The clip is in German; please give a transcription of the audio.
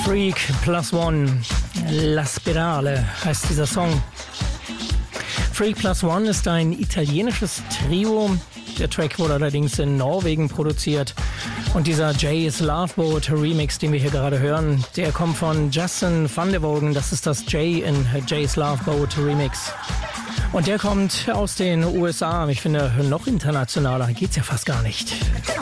Freak Plus One, La Spirale heißt dieser Song. Freak Plus One ist ein italienisches Trio. Der Track wurde allerdings in Norwegen produziert. Und dieser Jay's Love Boat Remix, den wir hier gerade hören, der kommt von Justin van der Vogen. Das ist das Jay in Jay's Love Boat Remix. Und der kommt aus den USA. Ich finde, noch internationaler geht's ja fast gar nicht.